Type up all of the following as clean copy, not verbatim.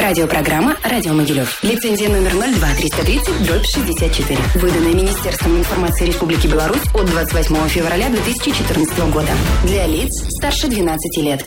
Радиопрограмма «Радио Могилев». Лицензия номер 02-330-64. Выданная Министерством информации Республики Беларусь от 28 февраля 2014 года. Для лиц старше 12 лет.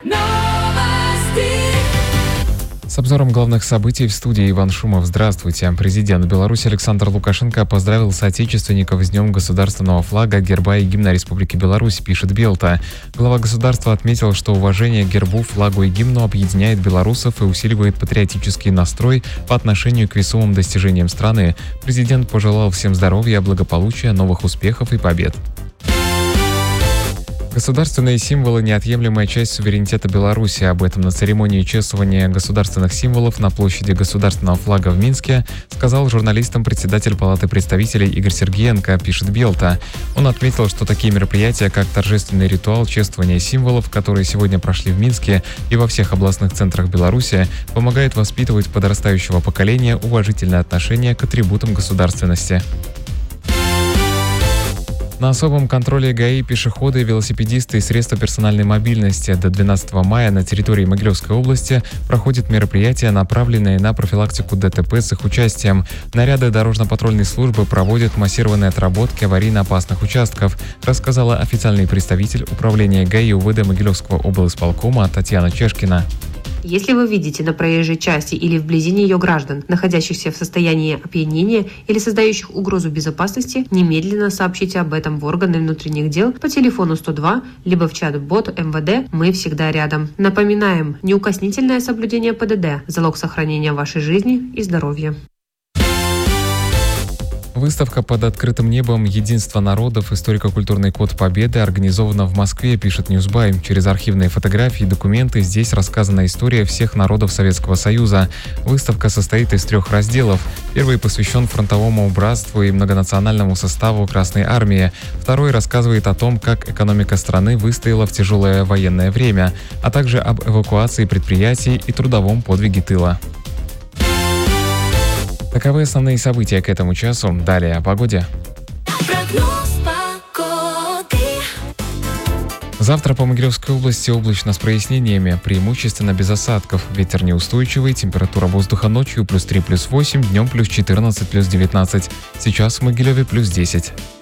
С обзором главных событий в студии Иван Шумов. Здравствуйте. Президент Беларуси Александр Лукашенко поздравил соотечественников с Днем государственного флага, герба и гимна Республики Беларусь, пишет Белта. Глава государства отметил, что уважение к гербу, флагу и гимну объединяет белорусов и усиливает патриотический настрой по отношению к весомым достижениям страны. Президент пожелал всем здоровья, благополучия, новых успехов и побед. Государственные символы – неотъемлемая часть суверенитета Беларуси. Об этом на церемонии чествования государственных символов на площади государственного флага в Минске сказал журналистам председатель Палаты представителей Игорь Сергеенко, пишет Белта. Он отметил, что такие мероприятия, как торжественный ритуал чествования символов, которые сегодня прошли в Минске и во всех областных центрах Беларуси, помогают воспитывать подрастающего поколения уважительное отношение к атрибутам государственности. На особом контроле ГАИ пешеходы, велосипедисты и средства персональной мобильности. До 12 мая на территории Могилевской области проходит мероприятие, направленное на профилактику ДТП с их участием. Наряды дорожно-патрульной службы проводят массированные отработки аварийно-опасных участков, рассказала официальный представитель управления ГАИ УВД Могилевского облисполкома Татьяна Чешкина. Если вы видите на проезжей части или вблизи нее граждан, находящихся в состоянии опьянения или создающих угрозу безопасности, немедленно сообщите об этом в органы внутренних дел по телефону 102, либо в чат-бот МВД «Мы всегда рядом». Напоминаем, неукоснительное соблюдение ПДД – залог сохранения вашей жизни и здоровья. Выставка под открытым небом «Единство народов. Историко-культурный код Победы» организована в Москве, пишет Ньюсбай. Через архивные фотографии и документы здесь рассказана история всех народов Советского Союза. Выставка состоит из 3 разделов. Первый посвящен фронтовому братству и многонациональному составу Красной Армии. Второй рассказывает о том, как экономика страны выстояла в тяжелое военное время, а также об эвакуации предприятий и трудовом подвиге тыла. Таковы основные события к этому часу. Далее о погоде. Завтра по Могилевской области облачно с прояснениями, преимущественно без осадков. Ветер неустойчивый, температура воздуха ночью +3, +8, днем +14, +19. Сейчас в Могилеве +10.